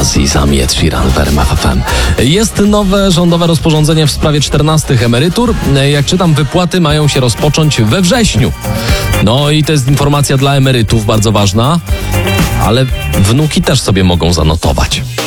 i Sami Ed Sheeran w RMF FM. Jest nowe rządowe rozporządzenie w sprawie 14 emerytur. Jak czytam, wypłaty mają się rozpocząć we wrześniu. No i to jest informacja dla emerytów bardzo ważna, ale wnuki też sobie mogą zanotować.